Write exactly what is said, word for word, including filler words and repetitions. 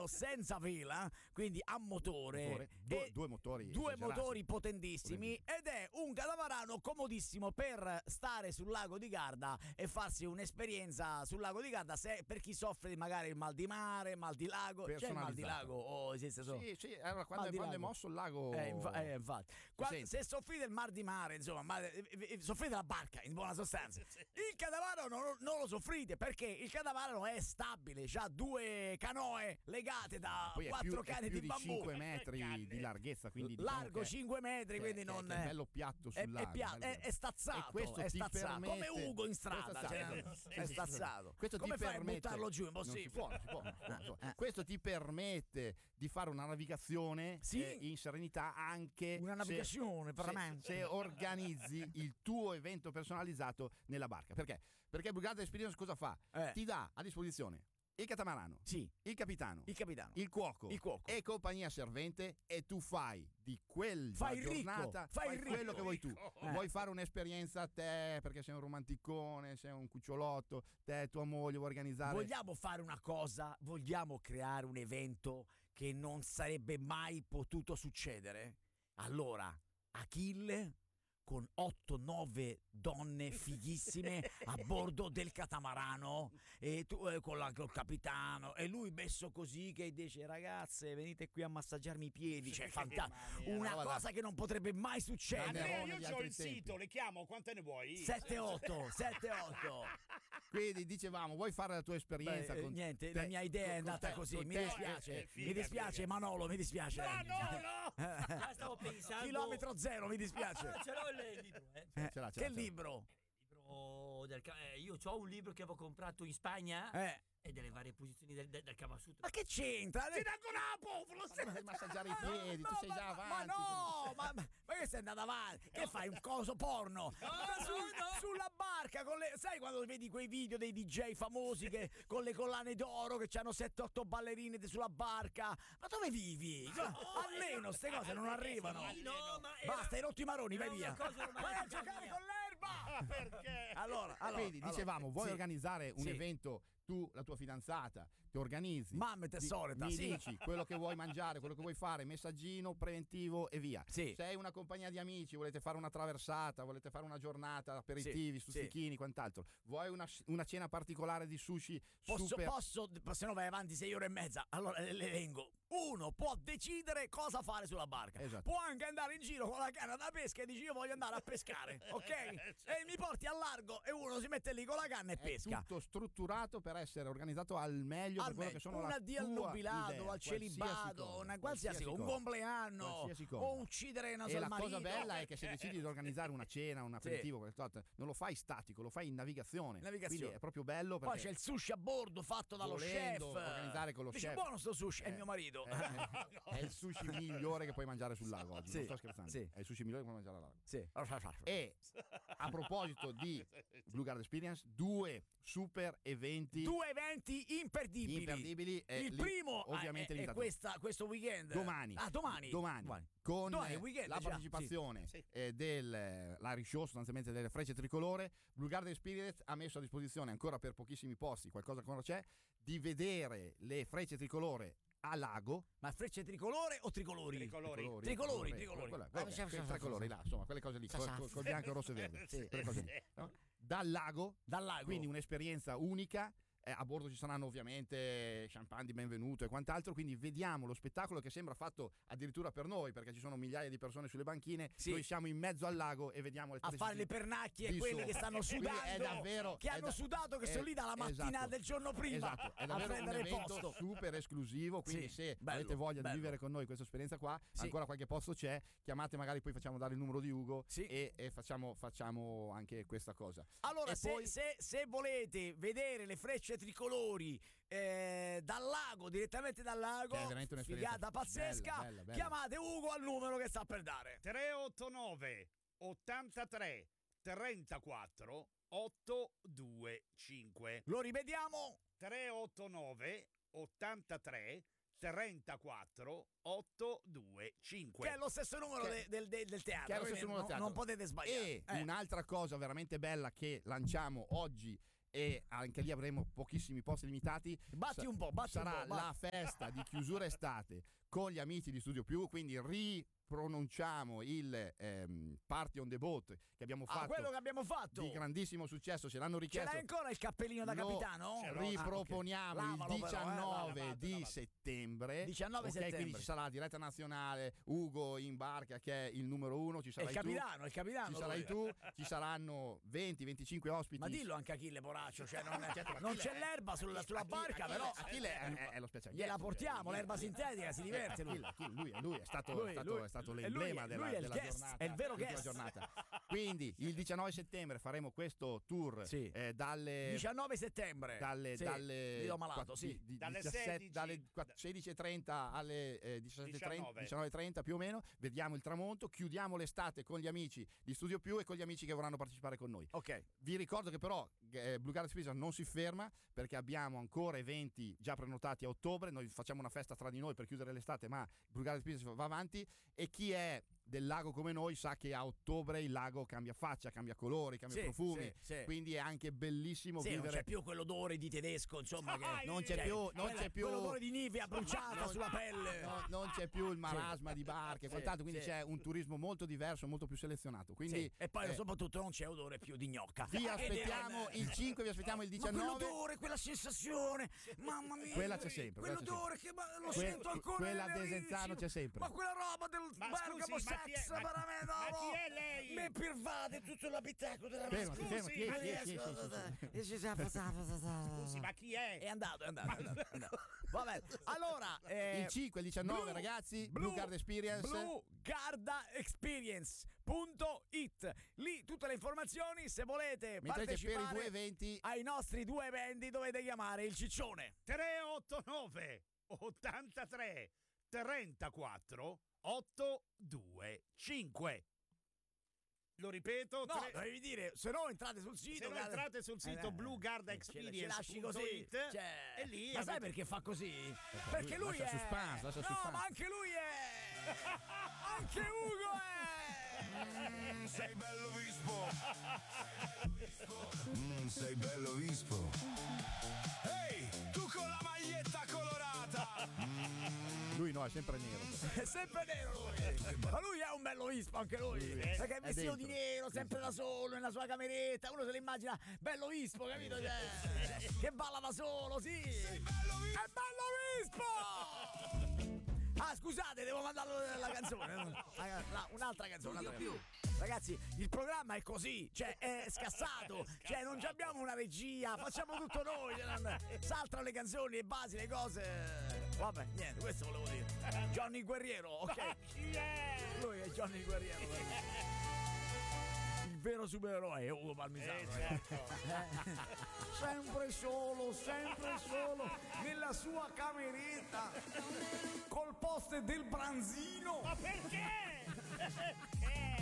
catamarano senza vela, quindi a motore, motore due, e due motori due esagerati. motori potentissimi, ed è un catamarano comodissimo per stare sul lago di Garda e farsi un'esperienza sul lago di Garda, se, per chi soffre magari il mal di mare, mal di lago. C'è il mal di lago o esiste solo? Sì, sì, allora quando, è, quando è mosso il lago eh, inf- eh, infatti quando, se soffrite il mal di mare, insomma, ma, eh, eh, soffrite la barca in buona sostanza. Il catamarano non, non lo soffrite, perché il catamarano è stabile, ha due canoe legate da poi quattro più, canne più di bambù, cinque metri di larghezza, quindi diciamo largo che, cinque metri, che, quindi che, non che è bello piatto sul è, lago, è, pia- bello. è, è stazzato, E questo è ti stazzato permette, come Ugo in strada, è stazzato. cioè, è stazzato. Questo Come ti fai permette, a buttarlo giù? È non si impossibile. può, non si può, non si può, non si può. Questo ti permette di fare una navigazione Sì. eh, in serenità, anche Una navigazione, se, veramente. se, se organizzi il tuo evento personalizzato nella barca. Perché? Perché Blue Guard Experience cosa fa? Eh. Ti dà a disposizione il catamarano, Sì. il capitano, Il capitano, il cuoco, il cuoco. e compagnia servente, e tu fai di quella Fai il ricco, giornata fai fai il ricco. quello che vuoi tu. Eh. Vuoi fare un'esperienza a te perché sei un romanticone, sei un cucciolotto, te e tua moglie vuoi organizzare. Vogliamo fare una cosa, vogliamo creare un evento che non sarebbe mai potuto succedere? Allora, Achille con otto nove donne fighissime a bordo del catamarano, e tu eh, con la, col capitano, e lui messo così che dice: ragazze, venite qui a massaggiarmi i piedi. Cioè, fantastico, una no, cosa che non potrebbe mai Grande succedere. Nerone Andrea, io di c'ho altri il tempi. sito, le chiamo, quante ne vuoi? sette otto sette otto Quindi dicevamo, vuoi fare la tua esperienza Beh, con niente, te- la mia idea è con andata te- così. con Mi te- dispiace, eh, eh, mi figa, dispiace, figa. Manolo, mi dispiace. No, no, no! Già stavo pensando. Chilometro zero, mi dispiace. Ah, ce l'ho il libro, eh. Eh, ce l'ha, ce che l'ha, ce l'ha. libro? Il libro del ca- eh, io ho un libro che avevo comprato in Spagna Eh. e delle varie posizioni del, del, del Kama Sutra. Ma che c'entra? Ti dà con la Ma devi massaggiare i piedi, tu sei ma, già ma avanti. no, ma, ma, ma che sei andato avanti? Che fai, un coso porno? Ma su- no. Sulla barca con le, sai quando vedi quei video dei D J famosi che con le collane d'oro che hanno sette otto ballerine sulla barca? Ma dove vivi? Almeno ste cose non arrivano. Sì, no, ma era- Basta, hai rotto i maroni, vai era via. una cosa romantica Vai a giocare mia. con l'erba. Perché? Allora, allora, Quindi allora, dicevamo, vuoi sì. organizzare un Sì. evento, tu, la tua fidanzata, ti organizzi, Mamma te di- solita, mi sì. dici quello che vuoi mangiare, quello che vuoi fare, messaggino preventivo e via. Sì. Sei una compagnia di amici, volete fare una traversata, volete fare una giornata, aperitivi, Sì, stuzzichini, quant'altro. Vuoi una, una cena particolare di sushi Posso, super... posso, se no vai avanti sei ore e mezza. Allora le, le vengo. Uno può decidere cosa fare sulla barca. Esatto. Può anche andare in giro con la canna da pesca e dici io voglio andare a pescare, ok? E mi porti al largo e uno si mette lì con la canna e È pesca. tutto strutturato per essere organizzato al meglio Al per quello meglio. che sono Un la addio al tua nubilato, idea, al celibato, qualsiasi cosa, una qualsiasi cosa, un cosa. compleanno, Qualsiasi cosa. o uccidere una E sua la marito. cosa bella è che se decidi di organizzare una cena, un aperitivo, qualcosa, non lo fai statico, lo fai in navigazione. Navigazione. Quindi è proprio bello perché Poi c'è il sushi a bordo fatto dallo volendo chef. organizzare con lo Dice chef. buono sto sushi, è Eh, mio marito. eh, è il sushi migliore che puoi mangiare sul lago oggi. Sì, Non sto scherzando. sì. È il sushi migliore che puoi mangiare al lago. Sì. E a proposito di Blue Guard Experience, due super eventi Due eventi imperdibili. imperdibili. e Il lì, primo ovviamente è, è limitato. questa, questo weekend. Domani. Ah, domani. Domani. Con Domani è eh, weekend, la già, partecipazione sì. Sì. eh, dell'Irish Show, sostanzialmente delle Frecce Tricolore, Blue Guard Experience ha messo a disposizione ancora per pochissimi posti, qualcosa ancora c'è, di vedere le Frecce Tricolore a lago. Ma frecce tricolore o tricolori? Tricolori. Tricolori, tricolori. Quella- Ah, vabbè, sì, sì, quei sì, tre sì, colori sì. là, insomma, quelle cose lì, Sì, col, sì. col- col bianco, rosso e verde. Sì. Quelle cose lì, no? Dal lago, Dal lago. quindi un'esperienza unica. Eh, a bordo ci saranno ovviamente champagne di benvenuto e quant'altro, quindi vediamo lo spettacolo che sembra fatto addirittura per noi, perché ci sono migliaia di persone sulle banchine. Sì. Noi siamo in mezzo al lago e vediamo le A tre fare le città pernacchie di e quelle sopra. che stanno Quindi sudando, è davvero, che è hanno da- sudato, che è- sono lì dalla mattina esatto. del giorno prima Esatto, è a davvero un prendere evento posto. super esclusivo, quindi Sì, se bello, avete voglia bello. di vivere con noi questa esperienza qua, Sì. ancora qualche posto c'è, chiamate, magari poi facciamo dare il numero di Ugo. Sì. e, e facciamo, facciamo anche questa cosa. Allora, E se, poi- se, se volete vedere le frecce tricolori eh, dal lago, direttamente dal lago, Che è veramente un'esperienza figata pazzesca, bella, bella, bella. chiamate Ugo al numero che sta per dare. tre otto nove ottantatré trentaquattro ottocentoventicinque. Lo ripetiamo? tre otto nove ottantatré trentaquattro ottocentoventicinque. Che è lo stesso numero Che- de- del, del- del teatro, che è lo quindi stesso numero non, teatro. non potete sbagliare. E Eh. un'altra cosa veramente bella che lanciamo oggi e anche lì avremo pochissimi posti limitati. Batti Sa- un po', batti sarà un po'. la festa di chiusura estate con gli amici di Studio Più, quindi ripronunciamo il ehm, Party on the Boat che abbiamo Ah, fatto quello che abbiamo fatto. di grandissimo successo, ce l'hanno Ce richiesto. l'hai ancora il cappellino da Lo capitano? riproponiamo Ah, ok. il Lavalo però, eh, diciannove lavato, di lavato. settembre. diciannove Ok, settembre. quindi ci sarà la diretta nazionale, Ugo in barca che è il numero uno, ci È il sarai tu. capitano, è il capitano. Ci sarai lui. tu, ci saranno venti venticinque ospiti. Ma dillo anche Achille Poraccio, cioè non, Certo, ma non Achille c'è è- l'erba sulla, sulla Achille- barca, Achille- però Achille è, è- è lo speciale. gliela portiamo, l'erba sintetica, si diverte lui. Achille, Achille, lui, è- lui è stato, Lui- è stato, lui- è stato lui- l'emblema lui della, è il della guest, giornata. è il vero l'ultima guest. giornata. Quindi il diciannove settembre faremo questo tour Sì. eh, dalle diciannove settembre. dalle, Sì, dalle, Dio malato, quatt- sì. di- di- Dalle diciassette sedici dalle quatt- sedici e trenta alle eh, diciassette e trenta, diciannove. diciannove e trenta più o meno, vediamo il tramonto, chiudiamo l'estate con gli amici di Studio Più e con gli amici che vorranno partecipare con noi. Ok. Vi ricordo che però eh, Blue Guard Experience non si ferma perché abbiamo ancora eventi già prenotati a ottobre, noi facciamo una festa tra di noi per chiudere l'estate, ma Blue Guard Experience va avanti e chi è del lago come noi sa che a ottobre il lago cambia faccia, cambia colori, cambia Sì, profumi, sì, sì. quindi è anche bellissimo Sì, non vivere. c'è più quell'odore di tedesco, insomma, che Dai! Non c'è cioè, più, non quella- c'è più quell'odore di nivea bruciata non- sulla pelle. no, non c'è più il marasma di barche e Sì, quant'altro, quindi sì. c'è un turismo molto diverso, molto più selezionato. Quindi Sì, e poi eh, soprattutto non c'è odore più di gnocca. vi Ed è- aspettiamo il cinque, vi aspettiamo il Ma diciannove. quell'odore, quella sensazione, mamma mia. Quella c'è sempre, quella c'è Quell'odore che ma, lo Que- sento ancora. quella nelle Desenzano narici. c'è sempre. Ma quella roba del Ma Bergamo scusi, ma chi è- sex, ma- veramente, ma no, chi no. è lei? Mi pervade tutto l'abitacolo della Fermati, scusi, fermati, chi è, ma chi è, chi è, chi è, chi è? Scusi, ma chi è? È andato, è andato. È andato, è andato. Va bene. Allora, eh, Il cinque e il diciannove, Blue- ragazzi, Blue- Blue Guard Experience. Blue Garda Experience punto it. Lì tutte le informazioni, se volete Mentre che per i partecipare due eventi ai nostri due eventi dovete chiamare il ciccione. tre otto nove ottantatré trentaquattro ottoduemilacinque. Lo ripeto, No, tre- devi dire, se no entrate sul sito. se no guarda. entrate sul sito Eh, Blue Guard ce- Experience ci lasci così, punto it cioè, e lì ma sai avete- perché fa così? Perché lui lascia è suspense, lascia no, suspense. ma anche lui è anche Ugo è Mm, sei bello vispo. Mm, sei bello vispo. Ehi, tu con la maglietta colorata. lui no, è sempre nero. è sempre nero lui. Ma lui è un bello vispo anche lui, perché è è vestito dentro. di nero, sempre da solo nella sua cameretta, uno se lo immagina bello vispo, capito? Cioè, che balla da solo, sì. È bello vispo! Ah, scusate, devo mandarlo la canzone. La- la- un'altra canzone. Un'altra canzone. Ragazzi, il programma è così, cioè è scassato, cioè non abbiamo una regia, facciamo tutto noi, cioè, non- saltano le canzoni, le basi, le cose. Vabbè, niente, questo volevo dire. Johnny Guerriero, ok? Chi è? Lui è Johnny Guerriero. Il vero supereroe è Ugo Palmisano. Eh, eh. certo. Sempre solo, sempre solo, nella sua cameretta, col poster del branzino. Ma perché? Perché?